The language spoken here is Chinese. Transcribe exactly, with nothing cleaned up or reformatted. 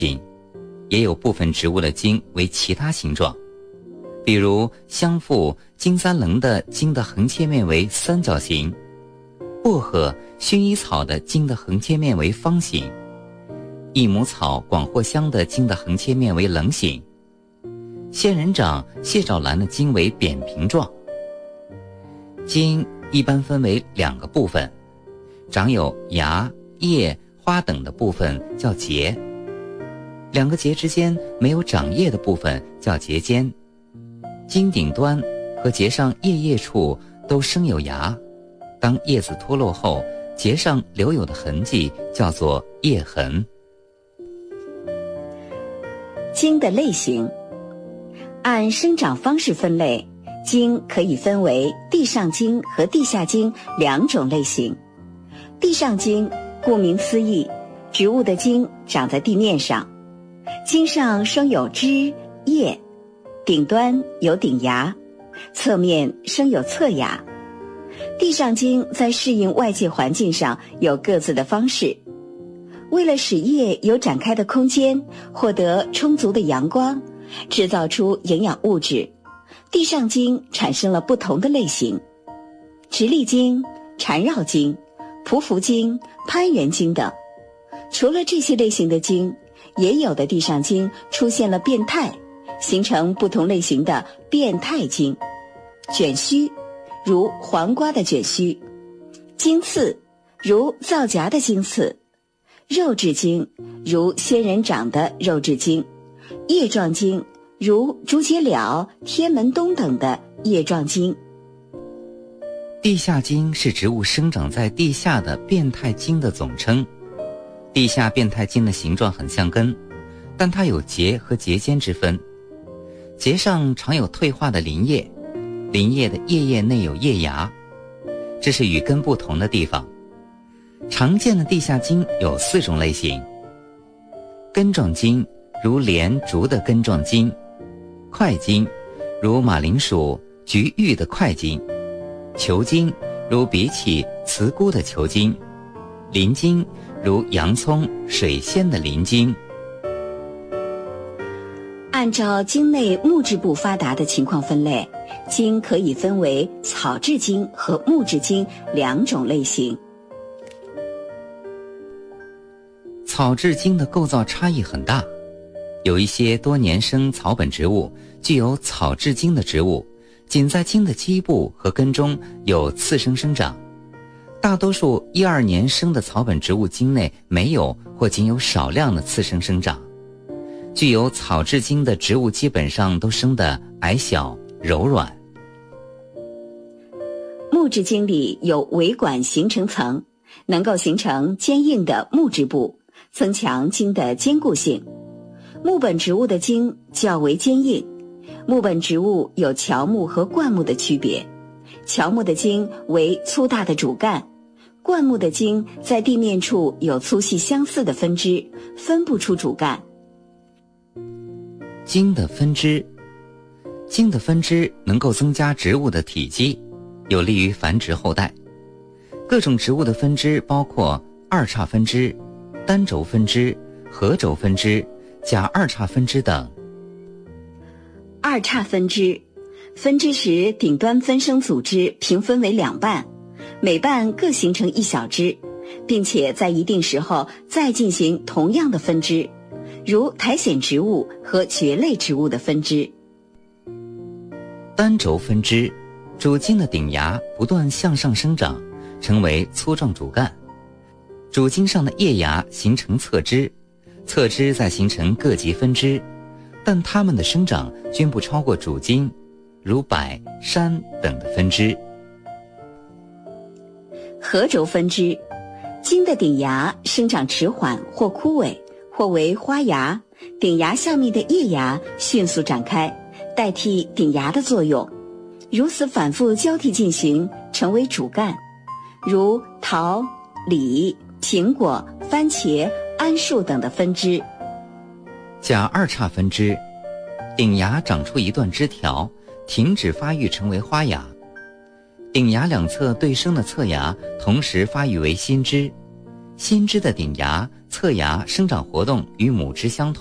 形，也有部分植物的茎为其他形状，比如香附、金三棱的茎的横切面为三角形，薄荷、薰衣草的茎的横切面为方形，益母草、广藿香的茎的横切面为棱形，仙人掌、蟹爪兰的茎为扁平状。茎一般分为两个部分，长有芽、叶、花等的部分叫节，两个节之间没有长叶的部分叫节间。茎顶端和节上叶叶处都生有芽，当叶子脱落后，节上留有的痕迹叫做叶痕。 茎的类型，按生长方式分类，茎可以分为地上茎和地下茎两种类型。地上茎顾名思义，植物的茎长在地面上，茎上生有枝叶，顶端有顶芽，侧面生有侧芽。地上茎在适应外界环境上有各自的方式，为了使叶有展开的空间，获得充足的阳光，制造出营养物质，地上茎产生了不同的类型，直立茎、缠绕茎、匍匐茎、攀援茎等。除了这些类型的茎，也有的地上茎出现了变态，形成不同类型的变态茎。卷须，如黄瓜的卷须；茎刺，如皂荚的茎刺；肉质茎，如仙人掌的肉质茎；叶状茎，如竹节鸟、天门冬等的叶状茎。 地下茎是植物生长在地下的变态茎的总称。地下变态茎的形状很像根，但它有节和节间之分。节上常有退化的鳞叶，鳞叶的叶叶内有叶芽，这是与根不同的地方。常见的地下茎有四种类型：根状茎，如莲、竹的根状茎；块茎，如马铃薯、菊、芋的块茎；球茎，如荸荠、茨菇的球茎；鳞茎，如洋葱、水仙的鳞茎。 按照茎内木质部发达的情况分类，茎可以分为草质茎和木质茎两种类型。 草质茎的构造差异很大，有一些多年生草本植物具有草质茎的植物，仅在茎的基部和根中有次生生长。大多数一二年生的草本植物茎内没有或仅有少量的次生生长。具有草质茎的植物基本上都生得矮小柔软。 木质茎里有维管形成层，能够形成坚硬的木质部，增强茎的坚固性。木本植物的茎较为坚硬。木本植物有乔木和灌木的区别，乔木的茎为粗大的主干，灌木的茎在地面处有粗细相似的分支，分不出主干。 茎的分支，茎的分支能够增加植物的体积，有利于繁殖后代。各种植物的分支包括二叉分支、单轴分支、合轴分支、假二叉分支等。 二叉分支，分支时顶端分生组织平分为两半，每半各形成一小支，并且在一定时候再进行同样的分支，如苔藓植物和蕨类植物的分支。 单轴分支，主茎的顶芽不断向上生长，成为粗壮主干，主茎上的叶芽形成侧枝，侧枝再形成各级分支，但它们的生长均不超过主茎，如柏、杉等的分支。 合轴分支，茎的顶芽生长迟缓或枯萎，或为花芽，顶芽下面的叶芽迅速展开，代替顶芽的作用，如此反复交替进行，成为主干，如桃、李、苹果、番茄、桉树等的分支。 假二叉分支，顶芽长出一段枝条，停止发育成为花芽，顶芽两侧对生的侧芽同时发育为新枝，新枝的顶芽侧芽生长活动与母枝相同。